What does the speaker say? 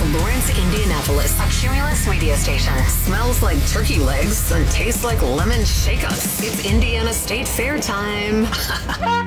Lawrence, Indianapolis, a Cumulus media station. Smells like turkey legs and tastes like lemon shake-ups. It's Indiana State Fair time.